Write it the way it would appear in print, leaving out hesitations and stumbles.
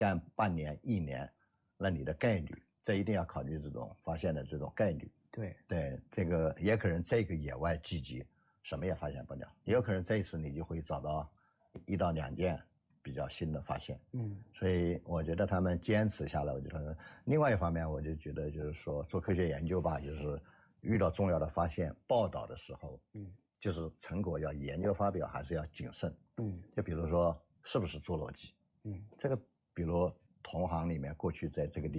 干半年、1年，那你的概率，这一定要考虑这种发现的这种概率。对，这个也可能这个野外季节什么也发现不了，也有可能这一次你就会找到1到2件比较新的发现。所以我觉得他们坚持下来，我觉得另外一方面，我就觉得就是说做科学研究吧，就是遇到重要的发现报道的时候，就是成果要研究发表还是要谨慎。就比如说是不是侏罗纪，这个比如同行里面过去在这个地